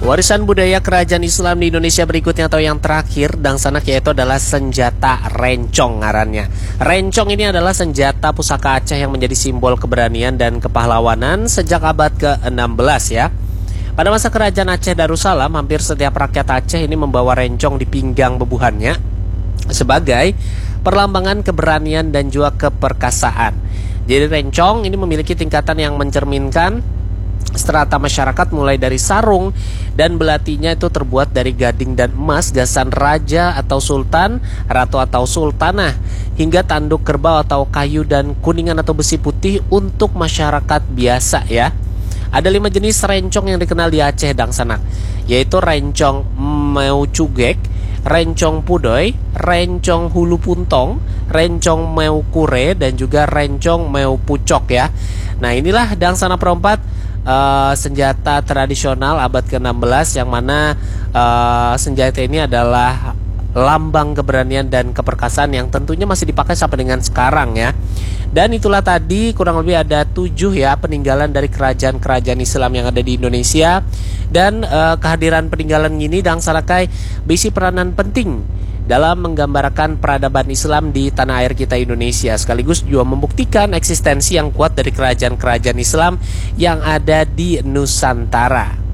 Warisan budaya kerajaan Islam di Indonesia berikutnya atau yang terakhir Dangsanak yaitu adalah senjata rencong ngarannya. Rencong ini adalah senjata pusaka Aceh yang menjadi simbol keberanian dan kepahlawanan sejak abad ke-16 ya. Pada masa kerajaan Aceh Darussalam, hampir setiap rakyat Aceh ini membawa rencong di pinggang bebuhannya sebagai perlambangan keberanian dan juga keperkasaan. Jadi rencong ini memiliki tingkatan yang mencerminkan strata masyarakat mulai dari sarung dan belatinya itu terbuat dari gading dan emas, gasan raja atau sultan, ratu atau sultanah, hingga tanduk kerbau atau kayu dan kuningan atau besi putih untuk masyarakat biasa ya. Ada 5 jenis rencong yang dikenal di Aceh Dangsanak, yaitu rencong meu cugek, rencong pudoy, rencong hulu puntong, rencong meu kure, dan juga rencong meu pucok ya. Nah inilah Dangsanak perempat, senjata tradisional abad ke-16 yang mana senjata ini adalah lambang keberanian dan keperkasaan yang tentunya masih dipakai sampai dengan sekarang ya. Dan itulah tadi kurang lebih ada 7 ya peninggalan dari kerajaan-kerajaan Islam yang ada di Indonesia. Dan kehadiran peninggalan ini Dangsanakai berisi peranan penting dalam menggambarkan peradaban Islam di tanah air kita Indonesia, sekaligus juga membuktikan eksistensi yang kuat dari kerajaan-kerajaan Islam yang ada di Nusantara.